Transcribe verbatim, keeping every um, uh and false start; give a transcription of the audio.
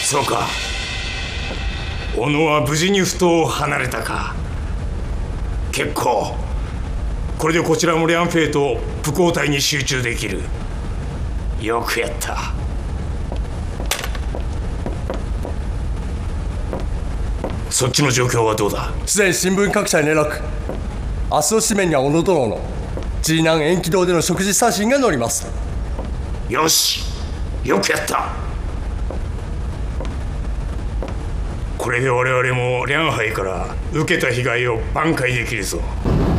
そうか、小野は無事に埠頭を離れたか。結構。これでこちらもリャンフェイと武工隊に集中できる。よくやった。そっちの状況はどうだ。 すでに新聞各社に連絡。明日の紙面には小野殿の次男延期堂での食事写真が載ります。 よし、よくやった。これで我々もリャンハイから受けた被害を挽回できるぞ。